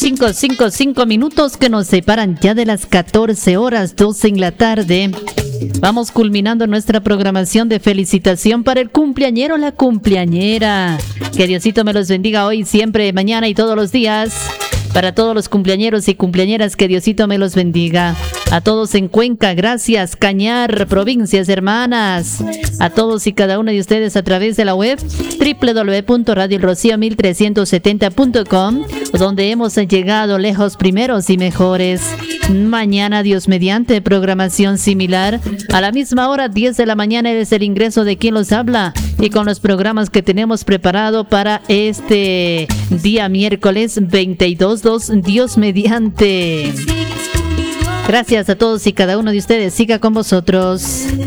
5 minutos que nos separan ya de las 14 horas, 12 en la tarde. Vamos culminando nuestra programación de felicitación para el cumpleañero o la cumpleañera. Que Diosito me los bendiga hoy, siempre, mañana y todos los días. Para todos los cumpleañeros y cumpleañeras, que Diosito me los bendiga. A todos en Cuenca, gracias. Cañar, provincias hermanas. A todos y cada uno de ustedes a través de la web www.radiorocío1370.com, donde hemos llegado lejos, primeros y mejores. Mañana, Dios mediante, programación similar. A la misma hora, 10 de la mañana, es el ingreso de quien los habla. Y con los programas que tenemos preparado para este día miércoles 22/2, Dios mediante. Gracias a todos y cada uno de ustedes. Siga con vosotros.